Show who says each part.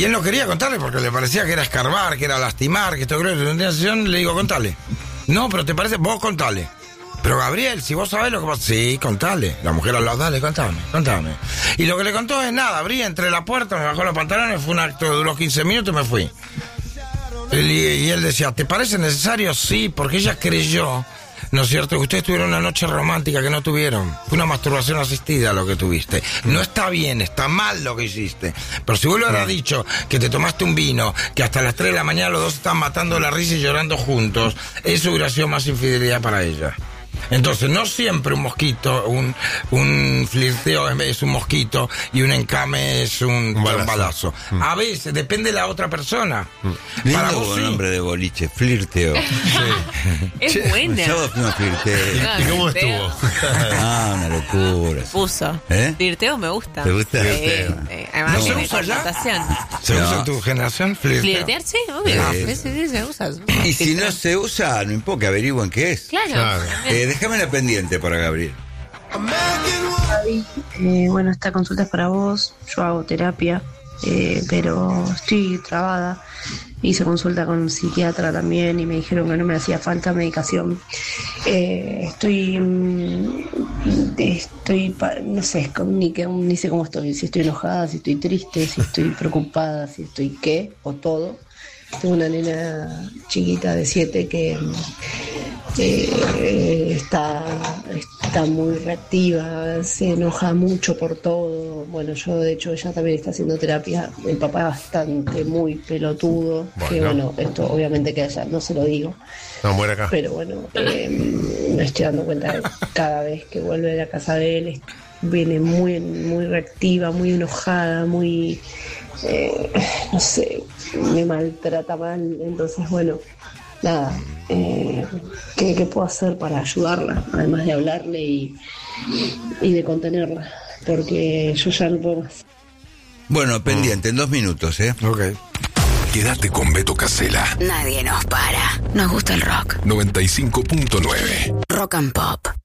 Speaker 1: Y él no quería contarle porque le parecía que era escarbar, que era lastimar, que esto creo que en una sesión le digo, contale. No, pero te parece, vos contale. Pero Gabriel, si vos sabés lo que pasa, sí, contale. La mujer al lado, dale, contame. Y lo que le contó es nada, abrí, entré la puerta, me bajó los pantalones, fue un acto que duró 15 minutos y me fui. Y él decía, ¿te parece necesario? Sí, porque ella creyó, ¿no es cierto?, que ustedes tuvieron una noche romántica que no tuvieron. Fue una masturbación asistida lo que tuviste. No está bien, está mal lo que hiciste. Pero si vos le hubieras dicho que te tomaste un vino, que hasta las 3 de la mañana los dos están matando la risa y llorando juntos, eso hubiera sido más infidelidad para ella. Entonces, no siempre un mosquito, un flirteo es un mosquito y un encame es un balazo. A veces, depende de la otra persona.
Speaker 2: Para vos, nombre de boliche, flirteo.
Speaker 3: Es buena.
Speaker 2: Yo no flirteo.
Speaker 4: ¿Y cómo estuvo?
Speaker 2: Una locura.
Speaker 3: Puso. Flirteo me gusta.
Speaker 2: ¿Te gusta?
Speaker 3: Además,
Speaker 1: ¿No se
Speaker 3: tiene
Speaker 1: usa ya?
Speaker 3: connotación.
Speaker 1: ¿Se usa en tu generación?
Speaker 3: ¿Flirtear? Sí, obvio. Sí, se usa.
Speaker 2: Y si no se usa, no importa, que averigüen qué es.
Speaker 3: Claro.
Speaker 2: Déjame la pendiente para Gabriel.
Speaker 5: Bueno, esta consulta es para vos. Yo hago terapia, pero estoy trabada. Hice consulta con un psiquiatra también y me dijeron que no me hacía falta medicación. Estoy no sé, ni sé cómo estoy. Si estoy enojada, si estoy triste, si estoy preocupada, si estoy qué, o todo. Tengo una nena chiquita de 7 que está muy reactiva, se enoja mucho por todo. Bueno, yo de hecho ella también está haciendo terapia. El papá es bastante muy pelotudo, que bueno, esto obviamente que a ella no se lo digo.
Speaker 4: No, muere acá.
Speaker 5: Pero bueno, me estoy dando cuenta de que cada vez que vuelve a la casa de él viene muy, muy reactiva, muy enojada, muy... no sé, me maltrata mal. Entonces bueno, nada, ¿qué puedo hacer para ayudarla? Además de hablarle y de contenerla, porque yo ya no puedo más.
Speaker 2: Bueno, pendiente, en 2 minutos,
Speaker 1: Ok.
Speaker 6: Quédate con Beto Casella.
Speaker 7: Nadie nos para. Nos gusta el rock.
Speaker 6: 95.9.
Speaker 7: Rock and Pop.